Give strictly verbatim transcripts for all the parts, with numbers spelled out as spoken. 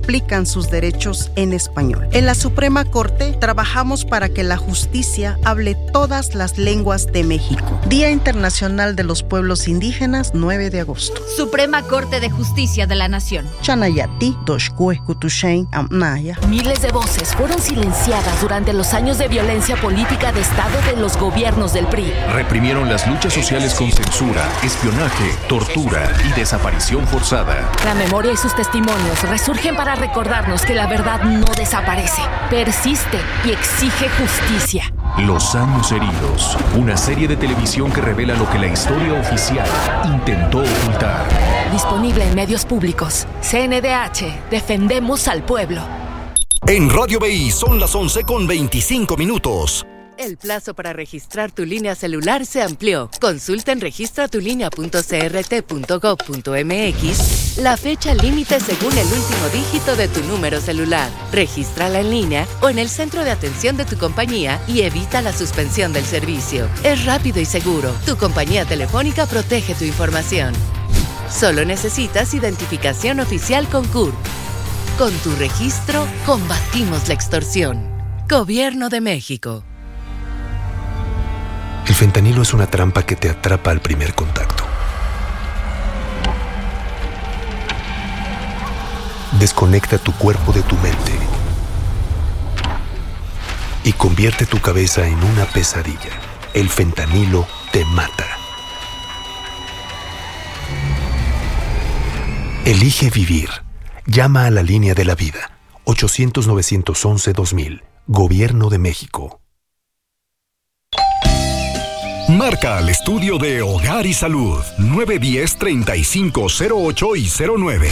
explican sus derechos en español. En la Suprema Corte trabajamos para que la justicia hable todas las lenguas de México. Día Internacional de los Pueblos Indígenas, nueve de agosto. Suprema Corte de Justicia de la Nación. Chanayati, Doshkue, Kutushain, Amnaya. Miles de voces fueron silenciadas durante los años de violencia política de Estado de los gobiernos del P R I. Reprimieron las luchas sociales con censura, espionaje, tortura y desaparición forzada. La memoria y sus testimonios resurgen para recordarnos que la verdad no desaparece, persiste y exige justicia. Los años heridos, una serie de televisión que revela lo que la historia oficial intentó ocultar. Disponible en medios públicos. C N D H, defendemos al pueblo. En Radio B I son las once con veinticinco minutos. El plazo para registrar tu línea celular se amplió. Consulta en registra tu línea punto c r t punto gov punto m x la fecha límite según el último dígito de tu número celular. Regístrala en línea o en el centro de atención de tu compañía y evita la suspensión del servicio. Es rápido y seguro. Tu compañía telefónica protege tu información. Solo necesitas identificación oficial con C U R. Con tu registro, combatimos la extorsión. Gobierno de México. El fentanilo es una trampa que te atrapa al primer contacto. Desconecta tu cuerpo de tu mente y convierte tu cabeza en una pesadilla. El fentanilo te mata. Elige vivir. Llama a la línea de la vida. ochocientos, novecientos once, dos mil. Gobierno de México. Marca al estudio de Hogar y Salud nueve uno cero, treinta y cinco cero ocho y cero nueve.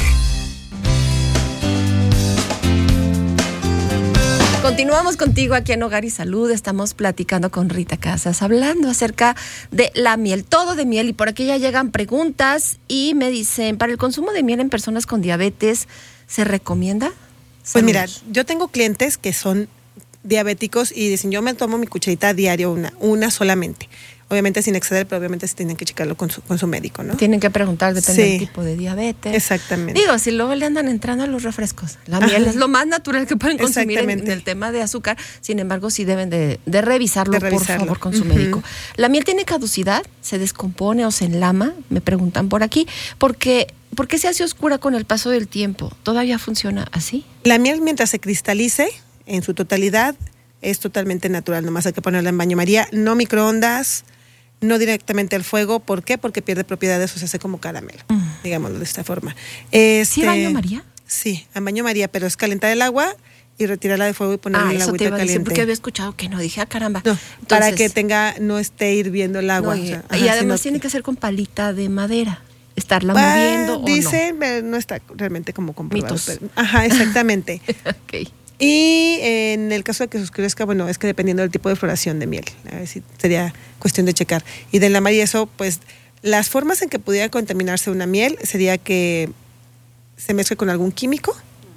Continuamos contigo aquí en Hogar y Salud. Estamos platicando con Rita Casas, hablando acerca de la miel, todo de miel. Y por aquí ya llegan preguntas y me dicen, ¿para el consumo de miel en personas con diabetes se recomienda? Pues Saludos. mira, yo tengo clientes que son diabéticos y dicen, yo me tomo mi cucharita a diario, una, una solamente. Obviamente sin exceder, pero obviamente sí tienen que checarlo con su, con su médico, ¿no? Tienen que preguntar, depende Sí. del tipo de diabetes. Exactamente. Digo, si luego le andan entrando a los refrescos. La miel Ajá. es lo más natural que pueden consumir en, Exactamente. en el tema de azúcar. Sin embargo, sí deben de, de, revisarlo, De revisarlo. por favor, con su Ujú. médico. ¿La miel tiene caducidad? ¿Se descompone o se enlama? Me preguntan por aquí. Porque, ¿por qué se hace oscura con el paso del tiempo? ¿Todavía funciona así? La miel, mientras se cristalice en su totalidad, es totalmente natural. Nomás hay que ponerla en baño María, no microondas, no directamente al fuego. ¿Por qué? Porque pierde propiedades o se hace como caramelo, mm. digámoslo de esta forma. Este, ¿Sí baño María? Sí, en baño María, pero es calentar el agua y retirarla de fuego y ponerla Ah, en el eso te agüita iba a decir, caliente. porque había escuchado que no. Dije, ah, caramba. No, Entonces, para que tenga, no esté hirviendo el agua. no, y, o sea, y ajá, además sino tiene que ser con palita de madera. Estarla Ah, moviendo o dicen, no. no está realmente como comprobado. Mitos. Pero, ajá, exactamente. Ok. Y en el caso de que se oscurezca, bueno, es que dependiendo del tipo de floración de miel, a ver si sería cuestión de checar. Y de la mar y eso, pues, las formas en que pudiera contaminarse una miel sería que se mezcle con algún químico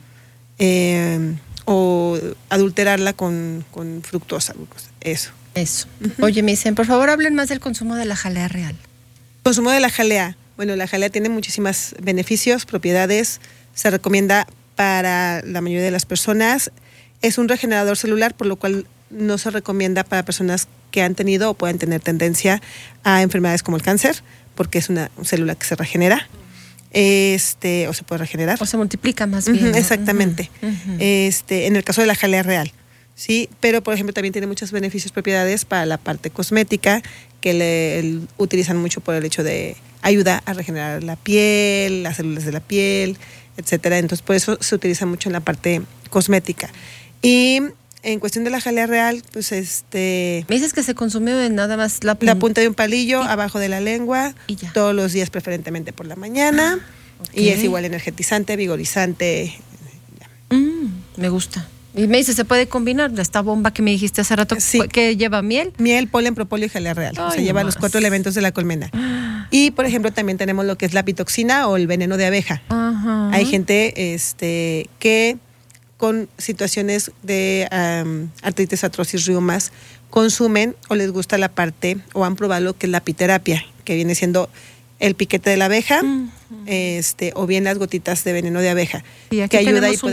eh, o adulterarla con, con fructosa, eso. Eso. Uh-huh. Oye, me dicen, por favor, hablen más del consumo de la jalea real. Consumo de la jalea. Bueno, la jalea tiene muchísimos beneficios, propiedades. Se recomienda para la mayoría de las personas. Es un regenerador celular, por lo cual no se recomienda para personas que han tenido o pueden tener tendencia a enfermedades como el cáncer, porque es una célula que se regenera. Este, o se puede regenerar. O se multiplica más bien. Uh-huh, ¿no? exactamente. Uh-huh. Este, en el caso de la jalea real. Sí, pero por ejemplo también tiene muchos beneficios, propiedades para la parte cosmética, que le el, utilizan mucho por el hecho de ayuda a regenerar la piel, las células de la piel, etcétera. Entonces por eso se utiliza mucho en la parte cosmética. Y en cuestión de la jalea real, pues este... Me dices que se consume nada más la punta, la punta de un palillo sí. abajo de la lengua, y ya. Todos los días, preferentemente por la mañana. Ah, okay. Y es igual energetizante, vigorizante. Mm, me gusta. Y me dice, ¿se puede combinar esta bomba que me dijiste hace rato sí. que lleva miel? Miel, polen, propóleo y jalea real. Ay, o sea, lleva más. Los cuatro elementos de la colmena. Y, por ejemplo, también tenemos lo que es la pitoxina o el veneno de abeja. Ajá. Hay gente este, que con situaciones de um, artritis, artrosis, reumas, consumen o les gusta la parte o han probado lo que es la apiterapia, que viene siendo el piquete de la abeja, uh-huh. este, o bien las gotitas de veneno de abeja, y aquí que ayuda tenemos y puede